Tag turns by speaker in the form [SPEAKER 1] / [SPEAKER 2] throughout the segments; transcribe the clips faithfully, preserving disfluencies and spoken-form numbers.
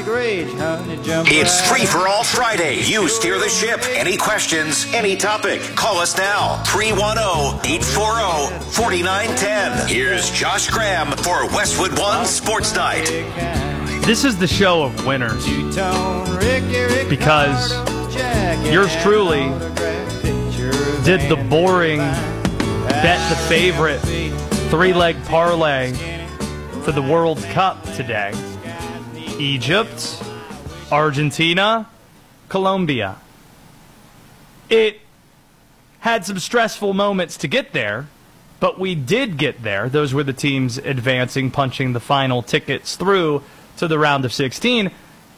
[SPEAKER 1] It's Free for All Friday. You steer the ship. Any questions, any topic. Call us now. three one zero, eight four zero, four nine one zero. Here's Josh Graham for Westwood One Sports Night.
[SPEAKER 2] This is the show of winners. Because yours truly did the boring bet the favorite three-leg parlay for the World Cup today. Egypt, Argentina, Colombia. It had some stressful moments to get there, but we did get there. Those were the teams advancing, punching the final tickets through to the round of sixteen.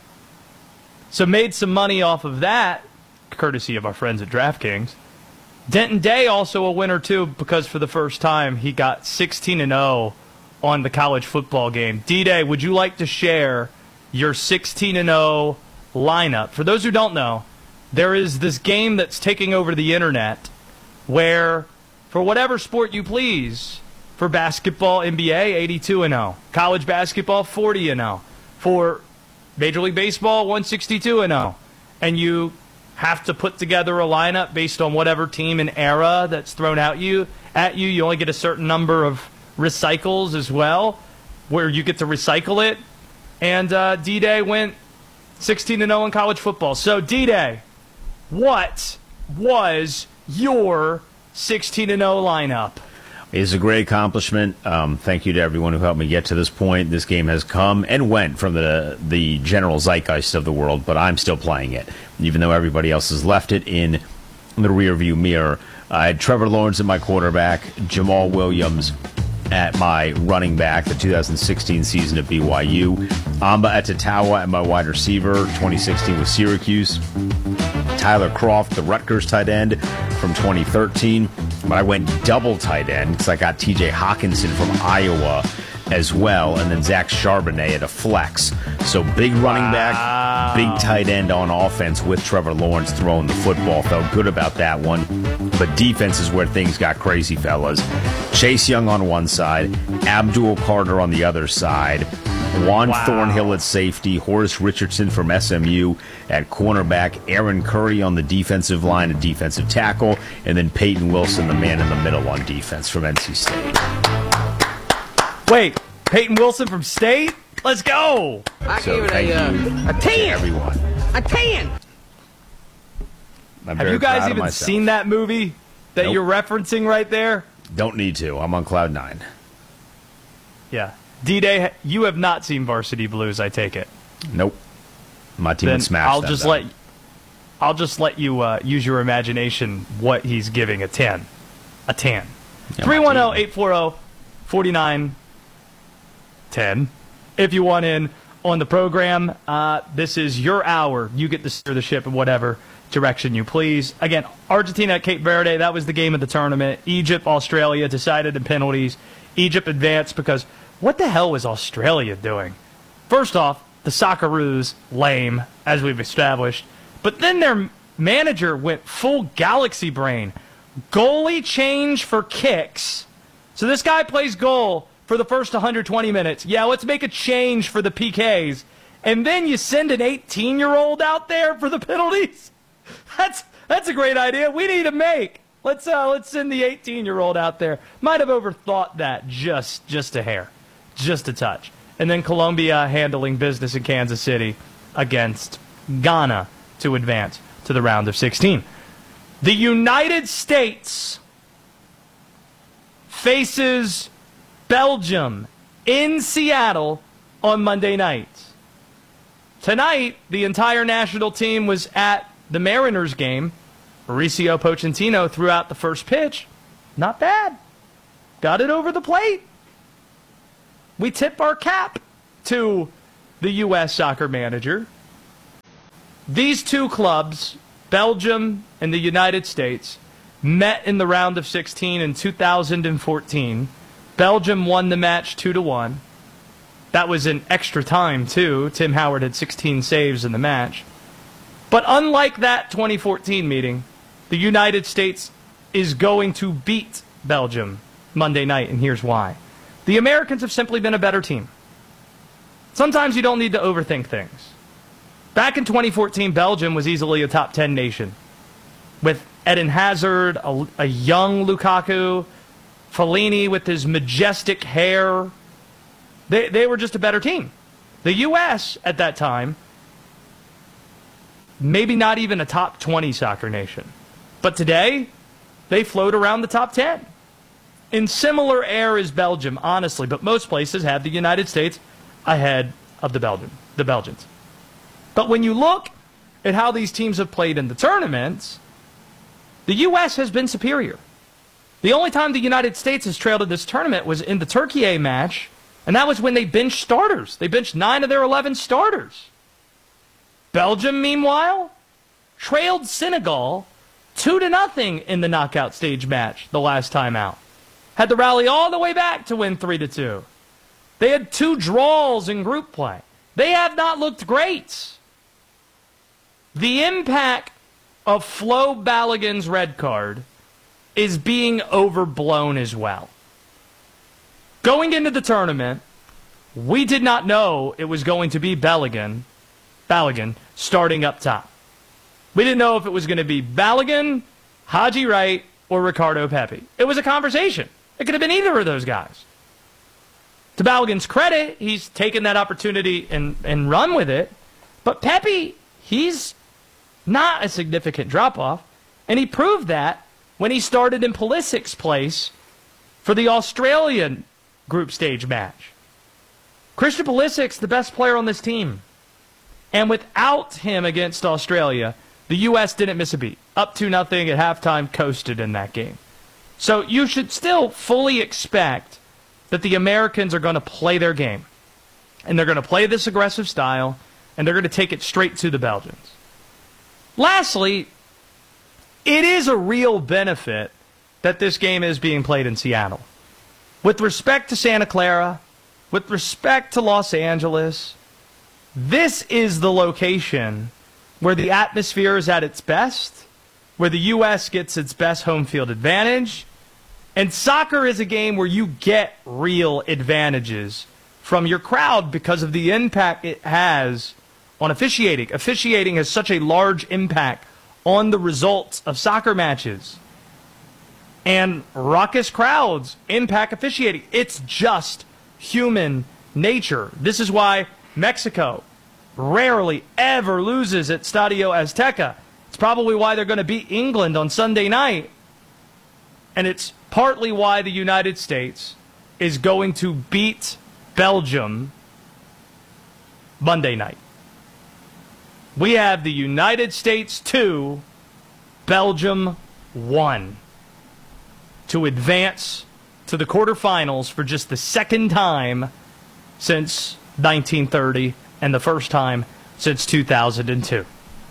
[SPEAKER 2] So made some money off of that, courtesy of our friends at DraftKings. Denton Day also a winner, too, because for the first time he got sixteen and oh on the college football game. D-Day, would you like to share your sixteen and oh lineup? For those who don't know, there is this game that's taking over the internet where, for whatever sport you please, for basketball, N B A, eighty-two and oh. College basketball, forty and oh. For Major League Baseball, one sixty-two and oh. And you have to put together a lineup based on whatever team and era that's thrown at you. At you, you only get a certain number of recycles as well, where you get to recycle it. And uh, D-Day went sixteen and oh in college football. So, D-Day, what was your sixteen and oh lineup?
[SPEAKER 3] It's a great accomplishment. Um, thank you to everyone who helped me get to this point. This game has come and went from the the general zeitgeist of the world, but I'm still playing it, even though everybody else has left it in the rearview mirror. I had Trevor Lawrence at my quarterback, Jamal Williams at my running back, the two thousand sixteen season at B Y U, Amba Etatawa at my wide receiver, twenty sixteen with Syracuse, Tyler Croft, the Rutgers tight end from twenty thirteen. But I went double tight end because I got T J Hawkinson from Iowa as well, and then Zach Charbonnet at a flex. So big running back,
[SPEAKER 2] wow.
[SPEAKER 3] Big tight end on offense with Trevor Lawrence throwing the football. Felt good about that one. But defense is where things got crazy, fellas. Chase Young on one side, Abdul Carter on the other side, Juan
[SPEAKER 2] wow.
[SPEAKER 3] Thornhill at safety, Horace Richardson from S M U at cornerback, Aaron Curry on the defensive line, a defensive tackle, and then Peyton Wilson, the man in the middle on defense from N C State.
[SPEAKER 2] Wait, Peyton Wilson from State? Let's go!
[SPEAKER 4] I
[SPEAKER 3] So
[SPEAKER 4] give it
[SPEAKER 3] thank
[SPEAKER 4] a, uh,
[SPEAKER 3] you
[SPEAKER 4] a
[SPEAKER 3] to
[SPEAKER 4] ten.
[SPEAKER 3] everyone.
[SPEAKER 4] A ten.
[SPEAKER 3] I'm
[SPEAKER 2] Have
[SPEAKER 3] very
[SPEAKER 2] you guys
[SPEAKER 3] proud of
[SPEAKER 2] even
[SPEAKER 3] myself.
[SPEAKER 2] seen that movie that
[SPEAKER 3] Nope.
[SPEAKER 2] you're referencing right there?
[SPEAKER 3] Don't need to. I'm on cloud nine.
[SPEAKER 2] Yeah. D-Day, you have not seen Varsity Blues, I take it.
[SPEAKER 3] Nope. My team
[SPEAKER 2] Then
[SPEAKER 3] would smash
[SPEAKER 2] I'll
[SPEAKER 3] them,
[SPEAKER 2] just
[SPEAKER 3] though.
[SPEAKER 2] let I'll just let you uh, use your imagination what he's giving a ten. A ten.
[SPEAKER 3] Yeah, my
[SPEAKER 2] three one zero,
[SPEAKER 3] team.
[SPEAKER 2] eight four zero, four nine ten. If you want in on the program, uh, this is your hour. You get to steer the ship in whatever direction you please. Again, Argentina at Cape Verde, that was the game of the tournament. Egypt, Australia, decided in penalties. Egypt advanced because what the hell was Australia doing? First off, the Socceroos, lame, as we've established. But then their manager went full galaxy brain. Goalie change for kicks. So this guy plays goal for the first one hundred twenty minutes. Yeah, let's make a change for the P Ks. And then you send an eighteen-year-old out there for the penalties? That's that's a great idea. We need to make. Let's uh, let's send the eighteen-year-old out there. Might have overthought that just just a hair, just a touch. And then Colombia handling business in Kansas City against Ghana to advance to the round of sixteen. The United States faces Belgium in Seattle on Monday night. Tonight, the entire national team was at the Mariners game. Mauricio Pochettino threw out the first pitch. Not bad. Got it over the plate. We tip our cap to the U S soccer manager. These two clubs, Belgium and the United States, met in the round of sixteen in two thousand fourteen. Belgium won the match two to one. That was in extra time, too. Tim Howard had sixteen saves in the match. But unlike that twenty fourteen meeting, the United States is going to beat Belgium Monday night, and here's why. The Americans have simply been a better team. Sometimes you don't need to overthink things. Back in twenty fourteen, Belgium was easily a top ten nation. With Eden Hazard, a, a young Lukaku, Fellaini with his majestic hair. They, they were just a better team. The U S at that time, maybe not even a top twenty soccer nation. But today, they float around the top ten. In similar air as Belgium, honestly, but most places have the United States ahead of the Belgian, the Belgians. But when you look at how these teams have played in the tournaments, the U S has been superior. The only time the United States has trailed in this tournament was in the Turkey match, and that was when they benched starters. They benched nine of their eleven starters. Belgium, meanwhile, trailed Senegal two to nothing in the knockout stage match the last time out. Had to rally all the way back to win three to two. They had two draws in group play. They have not looked great. The impact of Flo Balogun's red card is being overblown as well. Going into the tournament, we did not know it was going to be Balogun, Balogun starting up top. We didn't know if it was going to be Balogun, Haji Wright, or Ricardo Pepi. It was a conversation. It could have been either of those guys. To Balogun's credit, he's taken that opportunity and, and run with it. But Pepi, he's not a significant drop-off. And he proved that when he started in Pulisic's place for the Australian group stage match. Christian Pulisic's the best player on this team. And without him against Australia, the U S didn't miss a beat. Up two nothing at halftime, coasted in that game. So you should still fully expect that the Americans are going to play their game. And they're going to play this aggressive style, and they're going to take it straight to the Belgians. Lastly, it is a real benefit that this game is being played in Seattle. With respect to Santa Clara, with respect to Los Angeles, this is the location where the atmosphere is at its best, where the U S gets its best home field advantage, and soccer is a game where you get real advantages from your crowd because of the impact it has on officiating. Officiating has such a large impact on the results of soccer matches. And raucous crowds impact officiating. It's just human nature. This is why Mexico rarely ever loses at Stadio Azteca. It's probably why they're going to beat England on Sunday night. And it's partly why the United States is going to beat Belgium Monday night. We have the United States two, Belgium one, to advance to the quarterfinals for just the second time since nineteen thirty and the first time since two thousand two.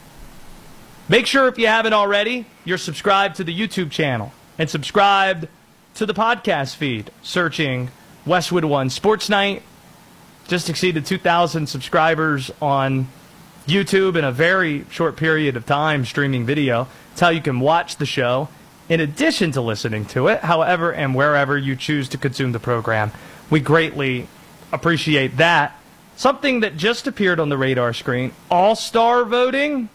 [SPEAKER 2] Make sure, if you haven't already, you're subscribed to the YouTube channel and subscribed to the podcast feed, searching Westwood One Sports Night. Just exceeded two thousand subscribers on YouTube in a very short period of time, streaming video. It's how you can watch the show in addition to listening to it, however and wherever you choose to consume the program. We greatly appreciate that. Something that just appeared on the radar screen, all-star voting.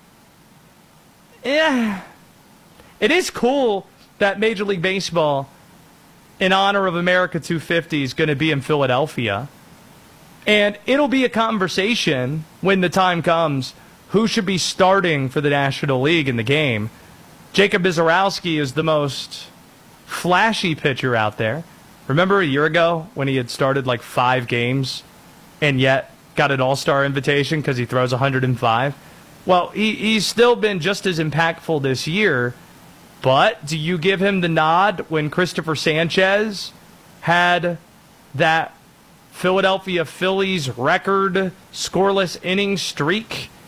[SPEAKER 2] Yeah, it is cool that Major League Baseball, in honor of America two fifty, is going to be in Philadelphia. And it'll be a conversation when the time comes who should be starting for the National League in the game. Jacob Misiorowski is the most flashy pitcher out there. Remember a year ago when he had started like five games and yet got an all-star invitation because he throws one hundred five? Well, he, he's still been just as impactful this year, but do you give him the nod when Christopher Sanchez had that Philadelphia Phillies record scoreless inning streak